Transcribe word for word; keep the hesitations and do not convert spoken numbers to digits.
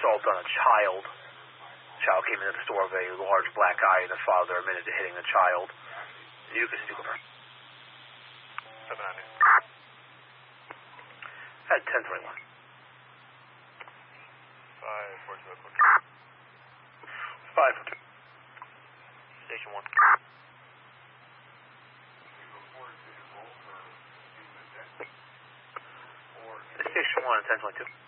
assault on a child. The child came into the store with a large black eye, and the father admitted to hitting the child. You can speak with her. seven ninety. At ten twenty-one. five four two. five four two. Station one. Station one, ten twenty-two.